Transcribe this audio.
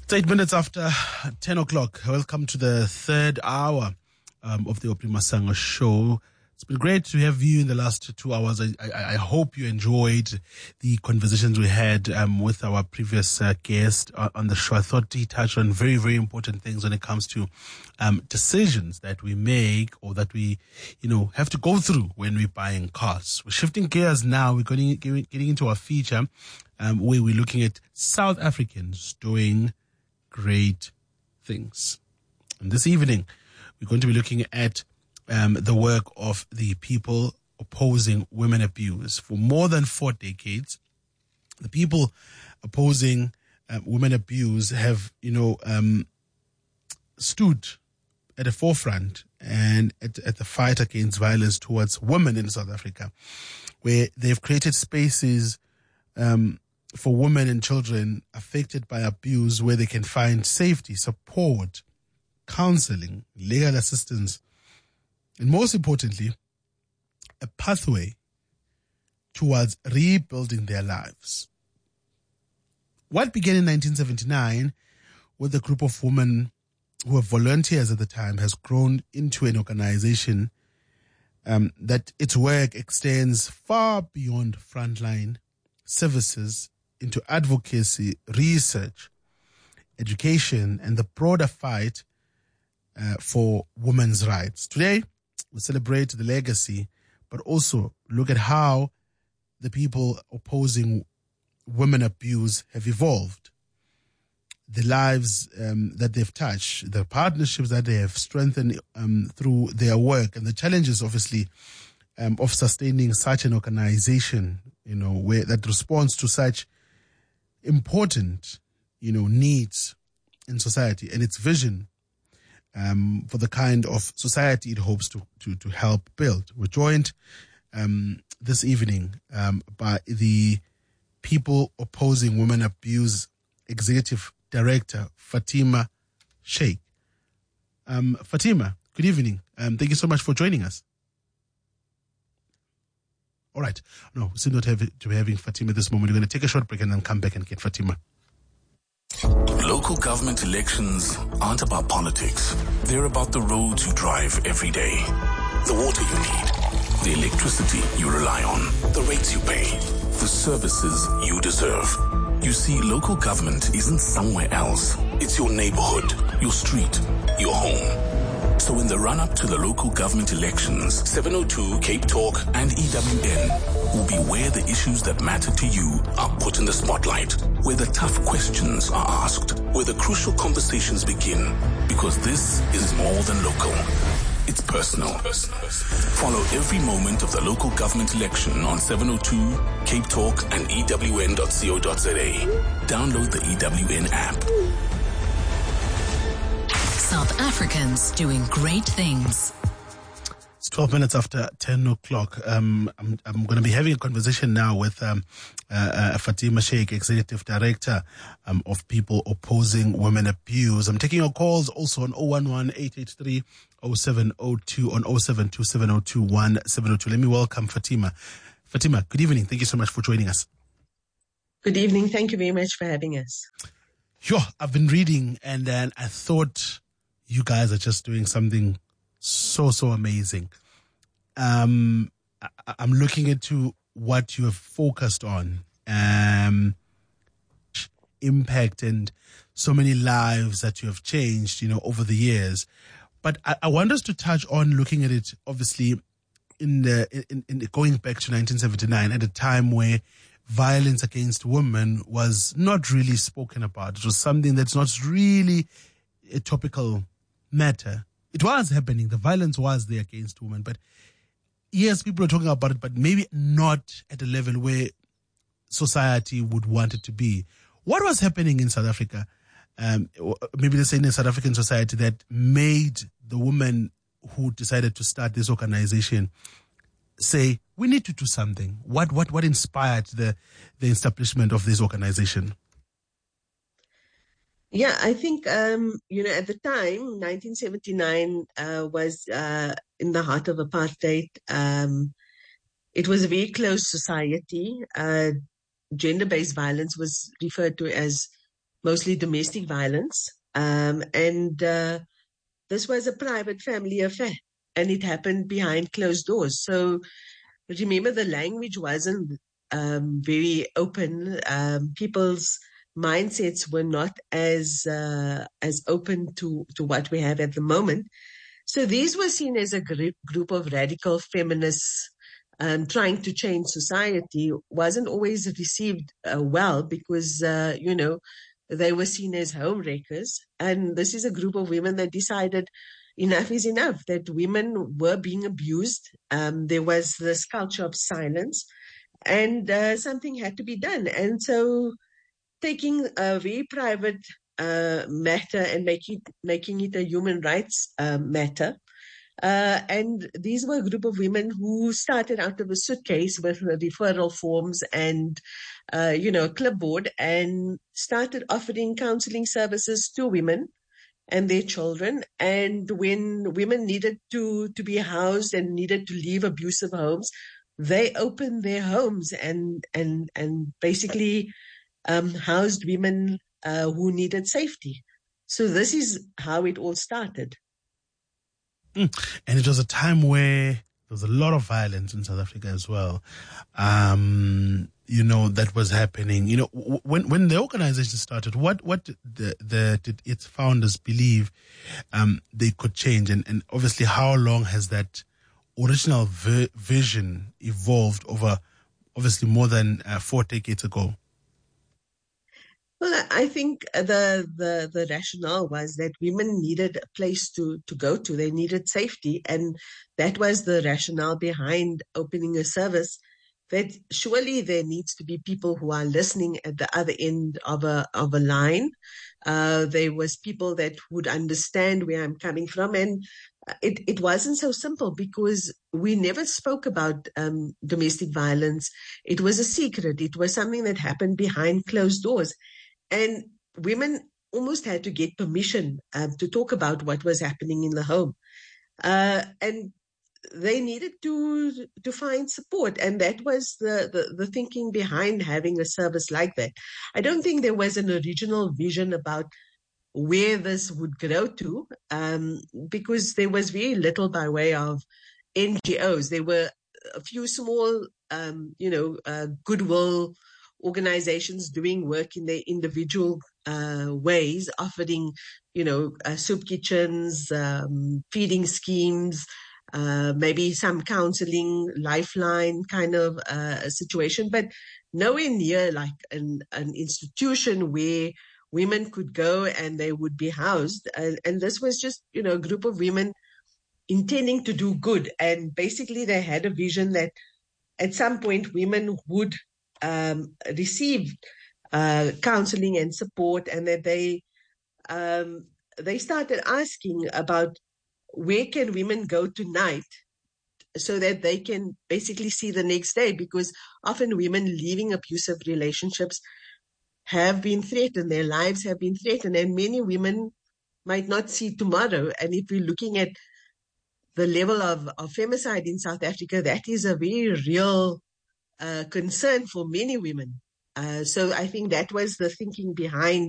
It's 8 minutes after 10 o'clock. Welcome to the third hour of the Opri Masango show. It's been great to have you in the last 2 hours. I hope you enjoyed the conversations we had with our previous guest on the show. I thought he touched on very, very important things when it comes to decisions that we make or that we, have to go through when we're buying cars. We're shifting gears now. We're getting into our feature where we're looking at South Africans doing great things. And this evening, we're going to be looking at the work of the people opposing women abuse. For more than 4 decades, the people opposing women abuse have, stood at the forefront and at the fight against violence towards women in South Africa, where they've created spaces for women and children affected by abuse where they can find safety, support, counseling, legal assistance, and most importantly, a pathway towards rebuilding their lives. What began in 1979 with a group of women who were volunteers at the time has grown into an organization that its work extends far beyond frontline services into advocacy, research, education, and the broader fight for women's rights. Today, we celebrate the legacy, but also look at how the people opposing women abuse have evolved, the lives that they've touched, the partnerships that they have strengthened through their work, and the challenges, obviously, of sustaining such an organization, where that responds to such important, needs in society and its vision for the kind of society it hopes to help build. We're joined this evening by the People Opposing Women Abuse Executive Director, Fatima Sheikh. Fatima, good evening. Thank you so much for joining us. All right. No, we seem not to be having Fatima this moment. We're going to take a short break and then come back and get Fatima. Local government elections aren't about politics. They're about the roads you drive every day, the water you need, the electricity you rely on, the rates you pay, the services you deserve. You see, local government isn't somewhere else. It's your neighborhood, your street, your home. So in the run-up to the local government elections, 702, Cape Talk, and EWN will be where the issues that matter to you are put in the spotlight, where the tough questions are asked, where the crucial conversations begin, because this is more than local. It's personal. Follow every moment of the local government election on 702, Cape Talk, and EWN.co.za. Download the EWN app. South Africans doing great things. It's 12 minutes after 10 o'clock. I'm going to be having a conversation now with Fatima Sheikh, Executive Director of People Opposing Women Abuse. I'm taking your calls also on 011-883-0702, on 0727021702. Let me welcome Fatima. Fatima, good evening. Thank you so much for joining us. Good evening. Thank you very much for having us. Sure. I've been reading and then I thought you guys are just doing something so amazing. I'm looking into what you have focused on, impact and so many lives that you have changed, over the years. But I want us to touch on looking at it, obviously, in going back to 1979, at a time where violence against women was not really spoken about. It was something that's not really a topical matter. It was happening. The violence was there against women. But yes, people are talking about it, but maybe not at a level where society would want it to be. What was happening in South Africa, maybe let's say in a South African society, that made the women who decided to start this organization say, we need to do something? What inspired the establishment of this organization? Yeah, I think, at the time, 1979 was in the heart of apartheid. It was a very closed society. Gender-based violence was referred to as mostly domestic violence. This was a private family affair, and it happened behind closed doors. So remember, the language wasn't very open. People's mindsets were not as open to what we have at the moment. So these were seen as a group of radical feminists trying to change society. Wasn't always received well because, they were seen as home wreckers. And this is a group of women that decided enough is enough, that women were being abused. There was this culture of silence, and something had to be done. And so taking a very private matter and making it a human rights matter. And these were a group of women who started out of a suitcase with referral forms and, a clipboard, and started offering counseling services to women and their children. And when women needed to be housed and needed to leave abusive homes, they opened their homes and basically housed women who needed safety. So this is how it all started. And it was a time where there was a lot of violence in South Africa as well. That was happening. When the organization started, what did its founders believe they could change? And obviously, how long has that original vision evolved over, obviously, more than 4 decades ago? Well, I think the rationale was that women needed a place to go to. They needed safety. And that was the rationale behind opening a service, that surely there needs to be people who are listening at the other end of a line. There was people that would understand where I'm coming from. And it wasn't so simple because we never spoke about domestic violence. It was a secret. It was something that happened behind closed doors. And women almost had to get permission to talk about what was happening in the home. And they needed to find support. And that was the thinking behind having a service like that. I don't think there was an original vision about where this would grow to, because there was very little by way of NGOs. There were a few small, goodwill organizations doing work in their individual ways, offering, soup kitchens, feeding schemes, maybe some counseling, lifeline kind of situation, but nowhere near like an institution where women could go and they would be housed. And this was just, a group of women intending to do good. And basically they had a vision that at some point women would receive counseling and support, and that they started asking about where can women go tonight so that they can basically see the next day, because often women leaving abusive relationships have been threatened, their lives have been threatened, and many women might not see tomorrow. And if we're looking at the level of femicide in South Africa, that is a very real concern for many women. So I think that was the thinking behind